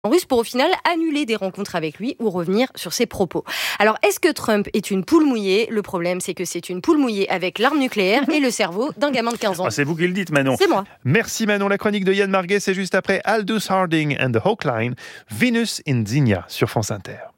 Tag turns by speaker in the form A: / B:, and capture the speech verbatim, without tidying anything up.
A: russe pour au final annuler des rencontres avec lui ou revenir sur ses propos. Alors, est-ce que Trump est une poule mouillée ? Le problème, c'est que c'est une poule mouillée avec l'arme nucléaire et le cerveau d'un gamin de quinze ans.
B: Ah, c'est vous qui le dites, Manon.
A: C'est moi.
B: Merci, Manon. La chronique de Yann Marguet, c'est juste après Aldous Harding and the Hawk Line, Venus in Zinnia sur France Inter.